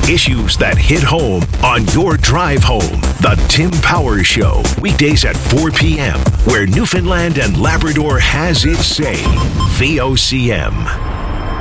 Issues that hit home on your drive home. The Tim Power Show. Weekdays at 4 p.m. where Newfoundland and Labrador has its say. VOCM.